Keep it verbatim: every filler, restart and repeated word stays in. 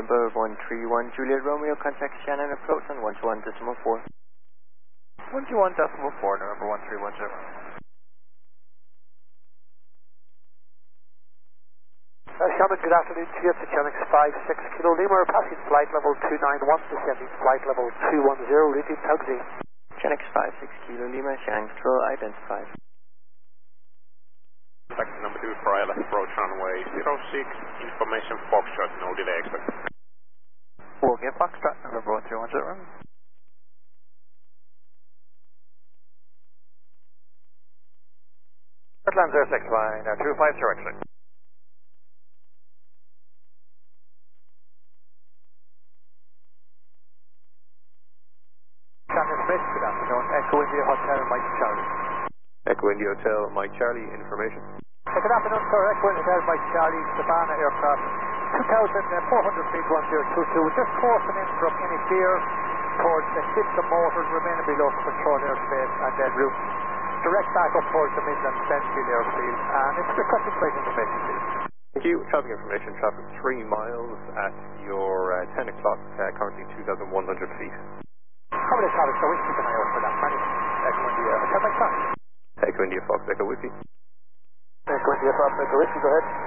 number one three one Juliet Romeo, contact Shannon approach on one two one decimal four. one two one decimal four, number one three one zero. Uh, Shannon, good afternoon to you. It's the Chenix five six Kilo Lima, passing flight level two nine one, descending flight level two one zero, leading taxi. Chenix five six Kilo Lima, Shannon Control identified. Taxi number two for I L S approach runway zero six, information Foxtrot, no delay expected. Okay, Foxtrot, number one three one zero. Heartland zero six, line uh, two five zero actually. Shannon Smith, good afternoon. Echo India Hotel, Mike Charlie. Echo India Hotel, Mike Charlie, information. Uh, good afternoon, sir. Echo India Hotel, Mike Charlie, Savannah aircraft, two thousand four hundred feet, one zero two two. Just crossing in from any fear towards the system motors, remaining below control airspace, and then route direct back up towards the Midland Benfield airfield. And it's requested flight information, please. Thank you. Traffic information, traffic three miles at your uh, ten o'clock, uh, currently two thousand one hundred feet. How many traffic, so we keep an eye out for that. Many. Echo India Hotel, Mike Charlie. Echo India Fox, Echo Whiskey. Echo India Fox, Echo Whiskey, go ahead.